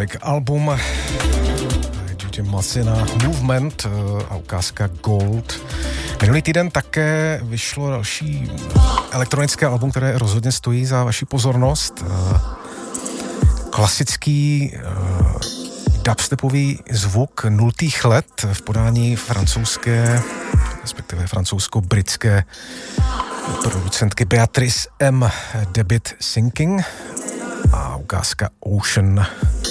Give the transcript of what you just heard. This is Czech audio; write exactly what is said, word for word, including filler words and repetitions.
Break album Judy Masina Movement a ukázka Gold. Minulý týden také vyšlo další elektronické album, které rozhodně stojí za vaši pozornost. Klasický dubstepový zvuk nultých let v podání francouzské, respektive francouzsko-britské producentky Beatrice M. Debit Sinking a ukázka Ocean.